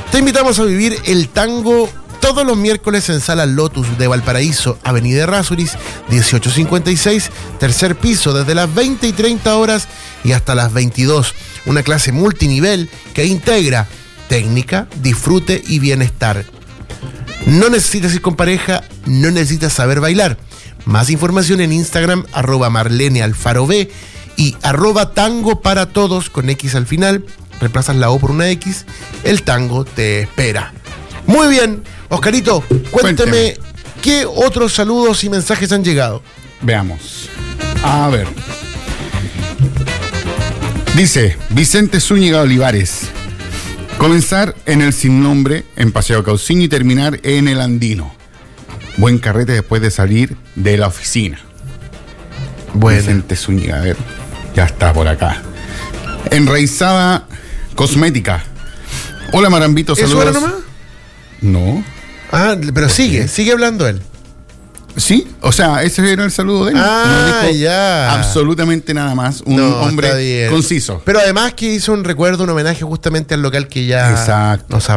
Te invitamos a vivir el tango todos los miércoles en Sala Lotus de Valparaíso, Avenida Errázuriz, 1856, tercer piso, desde las 20 y 30 horas y hasta las 22. Una clase multinivel que integra técnica, disfrute y bienestar. No necesitas ir con pareja, no necesitas saber bailar. Más información en Instagram, @MarleneAlfaroB y @tango para todos con X al final. Reemplazas la O por una X, el tango te espera. Muy bien, Oscarito, cuénteme qué otros saludos y mensajes han llegado. Veamos. A ver. Dice Vicente Zúñiga Olivares: comenzar en el Sin Nombre, en Paseo Cauciño, y terminar en el Andino. Buen carrete después de salir de la oficina. Bueno. Vicente Zúñiga, a ver, ya está por acá. Enraizada Cosmética. Hola, Marambito, saludos. ¿Eso era nomás? No. Ah, pero sigue hablando él. Sí, o sea, ese era el saludo de él. Ah, no dijo ya. Absolutamente nada más. Un hombre conciso. Pero además que hizo un recuerdo, un homenaje justamente al local que ya Exacto. nos